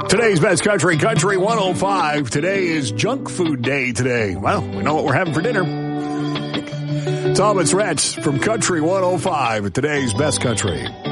Today's Best Country, Country 105. Today is Junk Food Day today. Well, we know what we're having for dinner. Thomas Retz from Country 105 at today's Best Country.